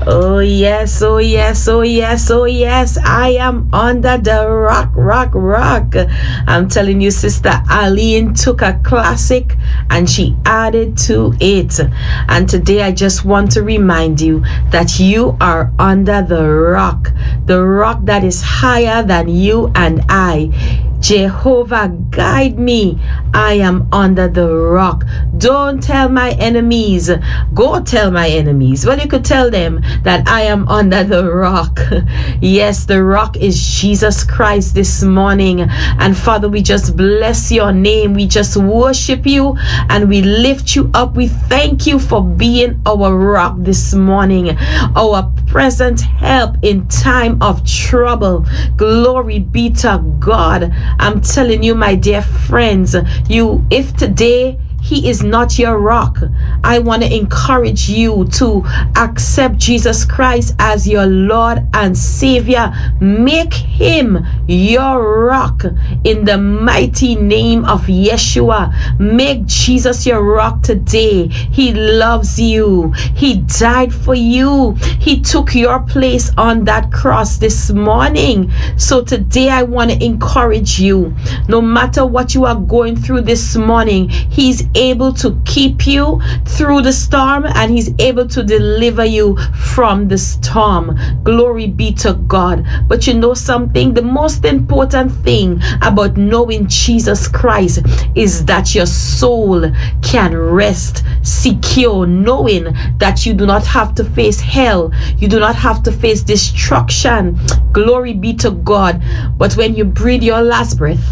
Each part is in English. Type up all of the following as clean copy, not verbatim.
Oh yes, oh yes, oh yes, oh yes. I am under the rock, rock, rock. I'm telling you, Sister Aline took a classic and she added to it. And today I just want to remind you that you are under the rock that is higher than you and I. Jehovah, guide me. I am under the rock. Don't tell my enemies. Go tell my enemies. Well, you could tell them that I am under the rock. Yes, the rock is Jesus Christ this morning. And Father, we just bless your name. We just worship you and we lift you up. We thank you for being our rock this morning, our present help in time of trouble. Glory be to God. I'm telling you, my dear friends, if today he is not your rock, I want to encourage you to accept Jesus Christ as your Lord and Savior. Make him your rock in the mighty name of Yeshua. Make Jesus your rock today. He loves you. He died for you. He took your place on that cross this morning. So today I want to encourage you, no matter what you are going through this morning, he's able to keep you through the storm and he's able to deliver you from the storm. Glory be to God. But you know something? The most important thing about knowing Jesus Christ is that your soul can rest secure, knowing that you do not have to face hell. You do not have to face destruction. Glory be to God. But when you breathe your last breath,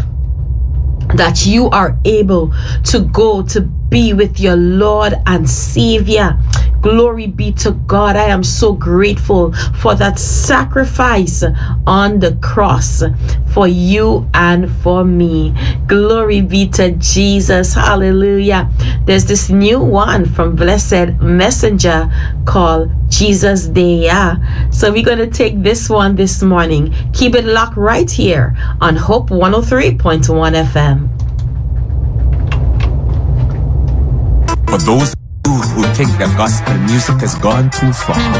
that you are able to go to be with your Lord and Savior. Glory be to God. I am so grateful for that sacrifice on the cross for you and for me. Glory be to Jesus. Hallelujah. There's this new one from Blessed Messenger called Jesus Day. Yeah. So we're going to take this one this morning. Keep it locked right here on Hope 103.1 FM. For those who think that gospel music has gone too far,